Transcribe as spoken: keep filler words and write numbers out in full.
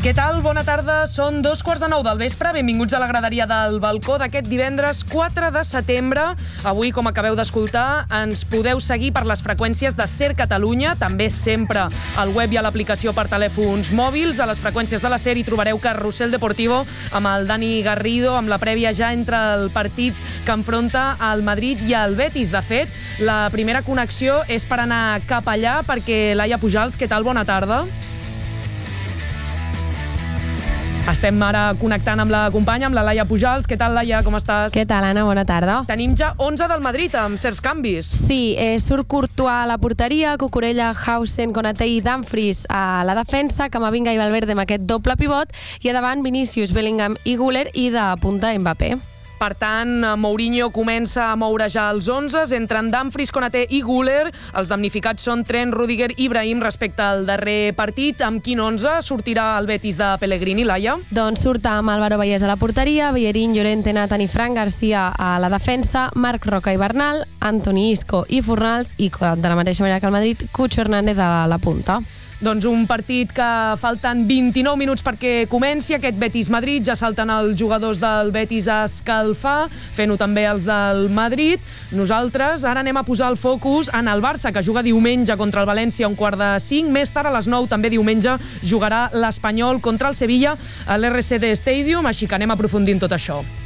Què tal? Bona tarda. Són dos quarts de nou del vespre. Benvinguts a la graderia del balcó d'aquest divendres quatre de setembre. Avui, com acabeu d'escoltar, ens podeu seguir per les freqüències de SER Catalunya, també sempre al web i a l'aplicació per telèfons mòbils. A les freqüències de la SER hi trobareu Carrusel Deportivo amb el Dani Garrido, amb la prèvia ja entre el partit que enfronta el Madrid i el Betis. De fet, la primera connexió és per anar cap allà, perquè Laia Pujals, què tal? Bona tarda. Estem ara connectant amb la companya, amb la Laia Pujals. Què tal, Laia? Com estàs? Què tal, Anna? Bona tarda. Tenim ja onze del Madrid, amb certs canvis. Sí, eh, surt Courtois a la porteria, Cucurella, Hausen, Konaté i Dumfries a la defensa, Camavinga i Valverde amb aquest doble pivot, i a davant Vinícius, Bellingham i Güler, i de punta Mbappé. Per tant, Mourinho comença a moure ja els onzes. Entren Dumfries, Konaté i Güler. Els damnificats són Trent, Rudiger i Brahim respecte al darrer partit. Amb quin onze sortirà el Betis de Pellegrini, Laia? Doncs surt amb Álvaro Vallès a la porteria, Bellerín, Llorente, Nathan i Fran Garcia a la defensa, Marc Roca i Bernal, Antoni Isco i Fornals, i de la mateixa manera que el Madrid, Cucho Hernández a la punta. Doncs un partit que falten vint-i-nou minuts perquè comenci. Aquest Betis-Madrid, ja salten els jugadors del Betis a escalfar, fent-ho també els del Madrid. Nosaltres ara anem a posar el focus en el Barça, que juga diumenge contra el València a un quart de cinc. Més tard, a les nou, també diumenge, jugarà l'Espanyol contra el Sevilla a l'R C D Stadium, així que anem aprofundint tot això.